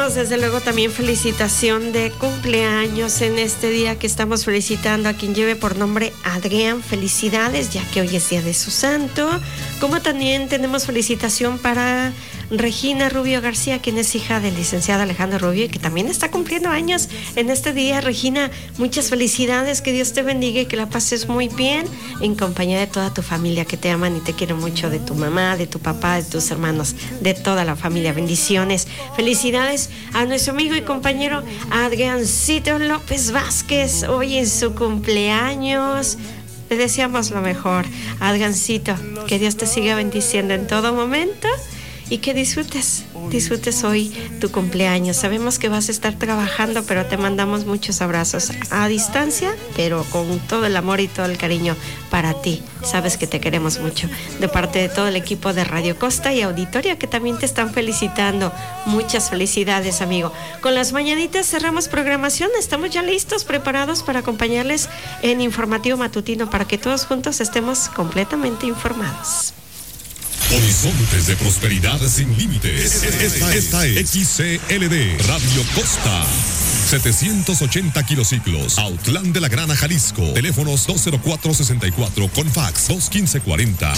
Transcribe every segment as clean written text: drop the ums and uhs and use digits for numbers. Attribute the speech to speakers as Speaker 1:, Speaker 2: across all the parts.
Speaker 1: mandamos desde luego también felicitación de cumpleaños en este día que estamos felicitando a quien lleve por nombre Adrián. Felicidades, ya que hoy es día de su santo. Como también tenemos felicitación para Regina Rubio García, quien es hija del licenciado Alejandro Rubio y que también está cumpliendo años en este día. Regina, muchas felicidades, que Dios te bendiga y que la pases muy bien en compañía de toda tu familia que te aman y te quieren mucho, de tu mamá, de tu papá, de tus hermanos, de toda la familia. Bendiciones. Felicidades a nuestro amigo y compañero Adriancito López Vázquez, hoy en su cumpleaños. Te deseamos lo mejor, Adriancito, que Dios te siga bendiciendo en todo momento y que disfrutes hoy tu cumpleaños. Sabemos que vas a estar trabajando, pero te mandamos muchos abrazos a distancia, pero con todo el amor y todo el cariño para ti. Sabes que te queremos mucho. De parte de todo el equipo de Radio Costa y Auditoria, que también te están felicitando. Muchas felicidades, amigo. Con las mañanitas cerramos programación. Estamos ya listos, preparados para acompañarles en Informativo Matutino, para que todos juntos estemos completamente informados.
Speaker 2: Horizontes de prosperidad sin límites. Esta es XCLD Radio Costa. 780 kilociclos. Autlán de la Grana, Jalisco. Teléfonos 204-64 con fax 215-40.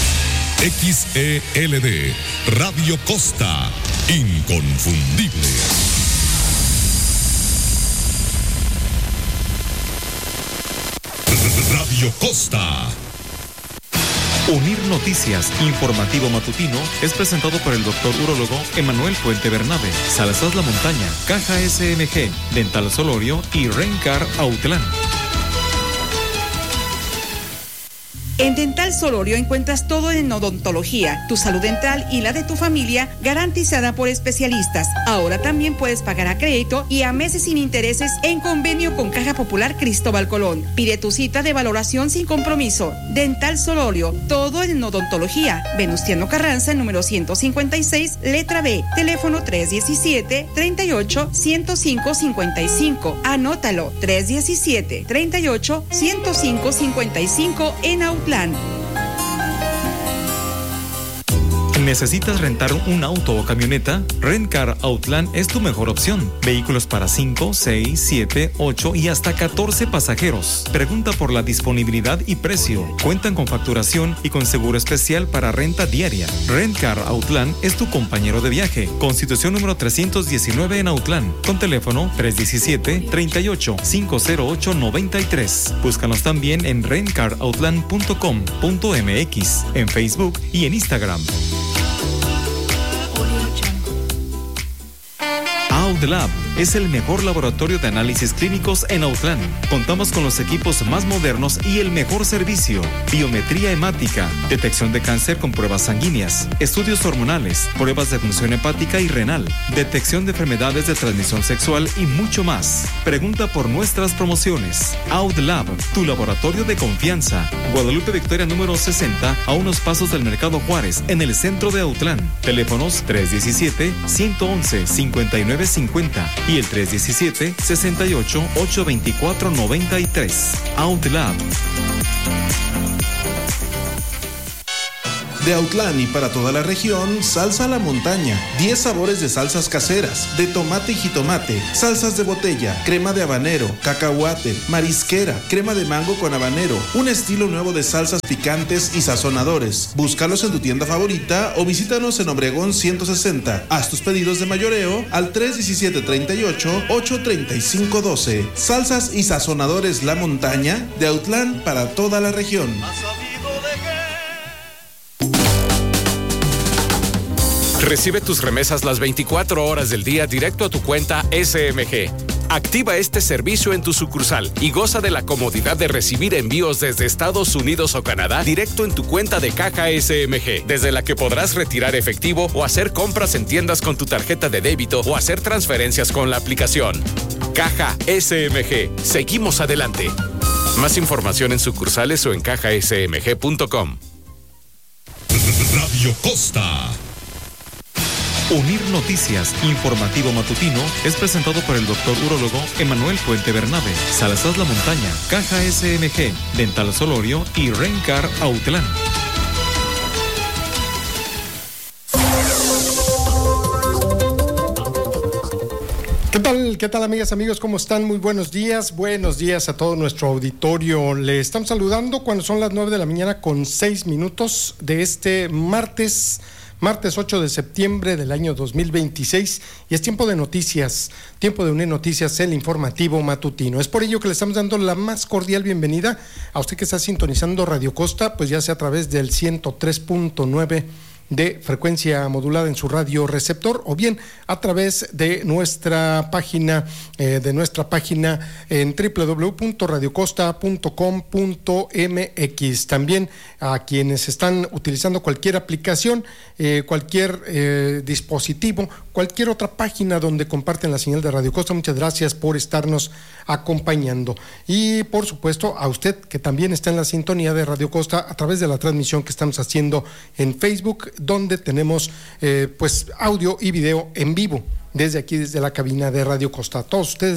Speaker 2: XELD Radio Costa. Inconfundible. Radio Costa.
Speaker 3: Unir Noticias, Informativo Matutino, es presentado por el doctor urólogo Emanuel Puente Bernabe, Salazar La Montaña, Caja SMG, Dental Solorio y Rencar Autlán.
Speaker 4: En Dental Solorio encuentras todo en odontología, tu salud dental y la de tu familia garantizada por especialistas. Ahora también puedes pagar a crédito y a meses sin intereses en convenio con Caja Popular Cristóbal Colón. Pide tu cita de valoración sin compromiso. Dental Solorio, todo en odontología. Venustiano Carranza, número 156, letra B. Teléfono 317-38-105-55. Anótalo, 317-38-105-55 en Autlán.
Speaker 3: ¿Necesitas rentar un auto o camioneta? Rentcar Autlán es tu mejor opción. Vehículos para 5, 6, 7, 8 y hasta 14 pasajeros. Pregunta por la disponibilidad y precio. Cuentan con facturación y con seguro especial para renta diaria. Rentcar Autlán es tu compañero de viaje. Constitución número 319 en Autlán. Con teléfono 317-38-508-93. Búscanos también en rentcarautlan.com.mx, en Facebook y en Instagram. AudLab es el mejor laboratorio de análisis clínicos en Autlán. Contamos con los equipos más modernos y el mejor servicio. Biometría hemática, detección de cáncer con pruebas sanguíneas, estudios hormonales, pruebas de función hepática y renal, detección de enfermedades de transmisión sexual y mucho más. Pregunta por nuestras promociones. AudLab, tu laboratorio de confianza. Guadalupe Victoria número 60, a unos pasos del Mercado Juárez, en el centro de Autlán. Teléfonos 317-111-5950 y el 317-68-824-93. AudLab.
Speaker 5: De Autlán y para toda la región, Salsa La Montaña. 10 sabores de salsas caseras, de tomate y jitomate, salsas de botella, crema de habanero, cacahuate, marisquera, crema de mango con habanero, un estilo nuevo de salsas picantes y sazonadores. Búscalos en tu tienda favorita o visítanos en Obregón 160. Haz tus pedidos de mayoreo al 317-38-835-12. Salsas y sazonadores La Montaña, de Autlán para toda la región.
Speaker 6: Recibe tus remesas las 24 horas del día directo a tu cuenta SMG. Activa este servicio en tu sucursal y goza de la comodidad de recibir envíos desde Estados Unidos o Canadá directo en tu cuenta de Caja SMG, desde la que podrás retirar efectivo o hacer compras en tiendas con tu tarjeta de débito o hacer transferencias con la aplicación. Caja SMG. Seguimos adelante. Más información en sucursales o en cajasmg.com.
Speaker 2: Radio Costa.
Speaker 3: Unir Noticias, Informativo Matutino, es presentado por el doctor urólogo Emanuel Puente Bernabe, Salazar La Montaña, Caja SMG, Dental Solorio y Rencar Autlán.
Speaker 7: ¿Qué tal amigas, amigos? ¿Cómo están? Muy buenos días a todo nuestro auditorio. Le estamos saludando cuando son las 9 de la mañana con 6 minutos de este martes 8 de septiembre del año 2026, y es tiempo de noticias, tiempo de unir noticias, el informativo matutino. Es por ello que le estamos dando la más cordial bienvenida a usted que está sintonizando Radio Costa, pues ya sea a través del 103.9 de frecuencia modulada en su radio receptor, o bien a través de nuestra página en www.radiocosta.com.mx. También a quienes están utilizando cualquier aplicación, cualquier dispositivo, cualquier otra página donde comparten la señal de Radio Costa, muchas gracias por estarnos acompañando. Y por supuesto a usted que también está en la sintonía de Radio Costa a través de la transmisión que estamos haciendo en Facebook, donde tenemos pues audio y video en vivo desde aquí, desde la cabina de Radio Costa. A todos ustedes,